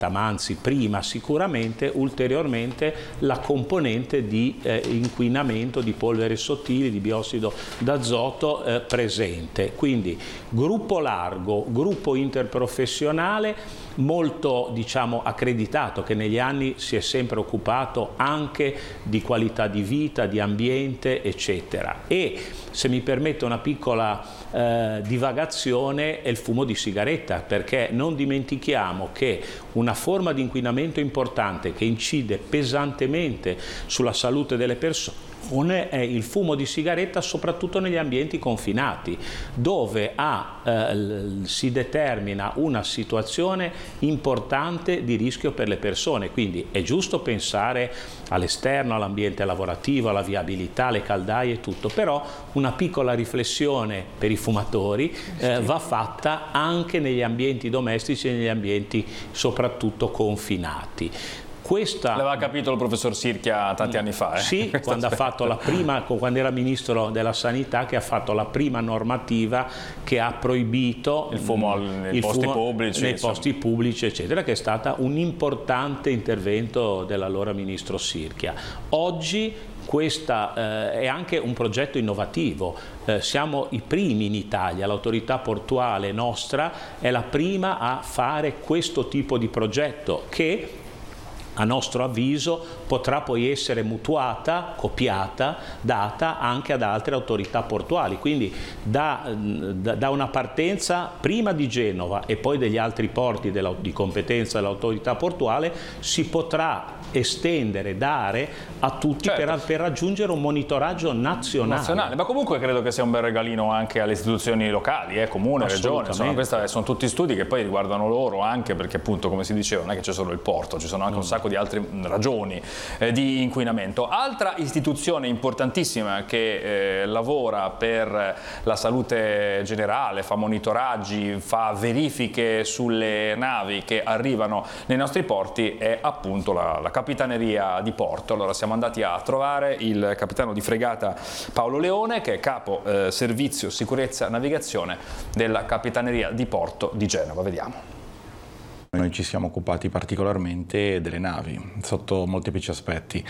ma anzi prima sicuramente ulteriormente la componente di inquinamento di polveri sottili, di biossido d'azoto presente. Quindi gruppo largo, gruppo interprofessionale molto, diciamo, accreditato, che negli anni si è sempre occupato anche di qualità di vita, di ambiente, eccetera. E se mi permette una piccola divagazione, è il fumo di sigaretta, perché non dimentichiamo che una forma di inquinamento importante che incide pesantemente sulla salute delle persone è il fumo di sigaretta, soprattutto negli ambienti confinati, dove si determina una situazione importante di rischio per le persone. Quindi è giusto pensare all'esterno, all'ambiente lavorativo, alla viabilità, alle caldaie e tutto, però una piccola riflessione per i fumatori va fatta anche negli ambienti domestici e negli ambienti soprattutto confinati. L'aveva capito il professor Sirchia tanti anni fa. Sì, quando era ministro della sanità, che ha fatto la prima normativa che ha proibito il fumo nei posti pubblici, eccetera, che è stata un importante intervento dell'allora ministro Sirchia. Oggi questo è anche un progetto innovativo, siamo i primi in Italia, l'autorità portuale nostra è la prima a fare questo tipo di progetto che a nostro avviso potrà poi essere mutuata, copiata, data anche ad altre autorità portuali. Quindi da una partenza prima di Genova e poi degli altri porti di competenza dell'autorità portuale si potrà estendere, dare a tutti, certo, per raggiungere un monitoraggio nazionale. Ma comunque credo che sia un bel regalino anche alle istituzioni locali, comune, regione, insomma, questi sono tutti studi che poi riguardano loro, anche perché appunto, come si diceva, non è che c'è solo il porto, ci sono anche un sacco di altre ragioni di inquinamento. Altra istituzione importantissima che lavora per la salute generale, fa monitoraggi, fa verifiche sulle navi che arrivano nei nostri porti è appunto la Capitaneria di Porto. Allora siamo andati a trovare il capitano di fregata Paolo Leone, che è capo servizio sicurezza navigazione della Capitaneria di Porto di Genova. Vediamo. Noi ci siamo occupati particolarmente delle navi, sotto molteplici aspetti.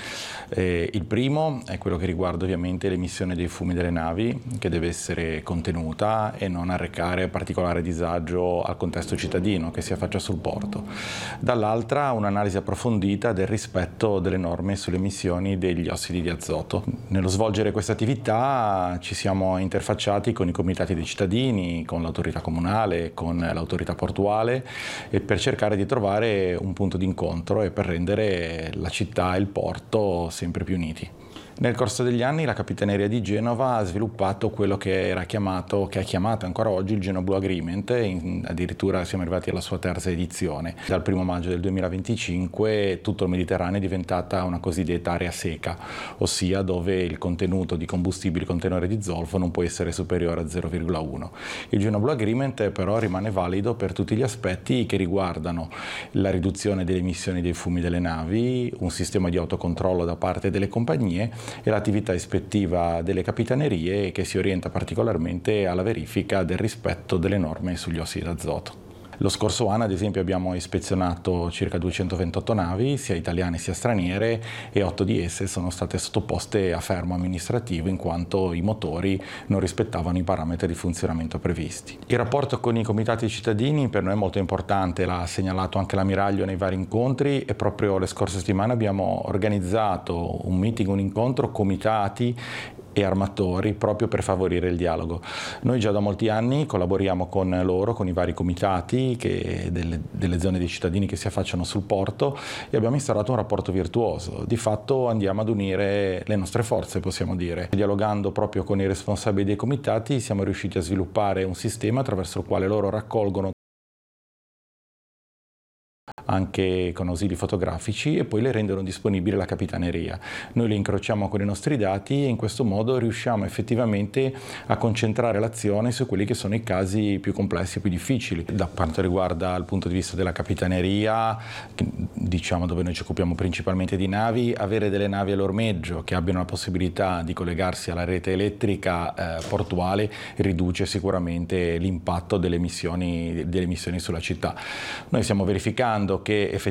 Il primo è quello che riguarda ovviamente l'emissione dei fumi delle navi, che deve essere contenuta e non arrecare particolare disagio al contesto cittadino che si affaccia sul porto. Dall'altra un'analisi approfondita del rispetto delle norme sulle emissioni degli ossidi di azoto. Nello svolgere questa attività ci siamo interfacciati con i comitati dei cittadini, con l'autorità comunale, con l'autorità portuale e per cercare di trovare un punto d'incontro e per rendere la città e il porto sempre più uniti. Nel corso degli anni la Capitaneria di Genova ha sviluppato quello che è chiamato ancora oggi il Genoa Blue Agreement, addirittura siamo arrivati alla sua terza edizione. Dal 1 maggio del 2025 tutto il Mediterraneo è diventata una cosiddetta area seca, ossia dove il contenuto di combustibili contenore di zolfo non può essere superiore a 0,1. Il Genoa Blue Agreement però rimane valido per tutti gli aspetti che riguardano la riduzione delle emissioni dei fumi delle navi, un sistema di autocontrollo da parte delle compagnie e l'attività ispettiva delle capitanerie, che si orienta particolarmente alla verifica del rispetto delle norme sugli ossidi d'azoto. Lo scorso anno, ad esempio, abbiamo ispezionato circa 228 navi, sia italiane sia straniere, e 8 di esse sono state sottoposte a fermo amministrativo in quanto i motori non rispettavano i parametri di funzionamento previsti. Il rapporto con i comitati cittadini per noi è molto importante, l'ha segnalato anche l'ammiraglio nei vari incontri, e proprio le scorse settimane abbiamo organizzato un meeting, un incontro comitati e armatori proprio per favorire il dialogo. Noi già da molti anni collaboriamo con loro, con i vari comitati delle zone dei cittadini che si affacciano sul porto, e abbiamo instaurato un rapporto virtuoso. Di fatto andiamo ad unire le nostre forze, possiamo dire. Dialogando proprio con i responsabili dei comitati siamo riusciti a sviluppare un sistema attraverso il quale loro raccolgono anche con ausili fotografici e poi le rendono disponibili alla Capitaneria. Noi le incrociamo con i nostri dati e in questo modo riusciamo effettivamente a concentrare l'azione su quelli che sono i casi più complessi e più difficili. Da quanto riguarda il punto di vista della Capitaneria, diciamo dove noi ci occupiamo principalmente di navi, avere delle navi all'ormeggio che abbiano la possibilità di collegarsi alla rete elettrica portuale riduce sicuramente l'impatto delle emissioni sulla città. Noi stiamo verificando che effettivamente